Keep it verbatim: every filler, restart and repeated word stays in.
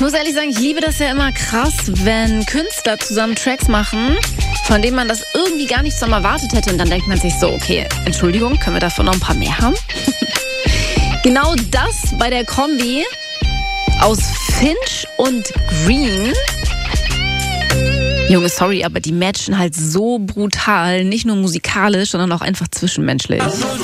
muss ehrlich sagen, ich liebe das ja immer krass, wenn Künstler zusammen Tracks machen, von denen man das irgendwie gar nicht zusammen erwartet hätte. Und dann denkt man sich so, okay, Entschuldigung, können wir davon noch ein paar mehr haben? Genau das bei der Kombi aus Finch und Green. Junge, sorry, aber die matchen halt so brutal, nicht nur musikalisch, sondern auch einfach zwischenmenschlich.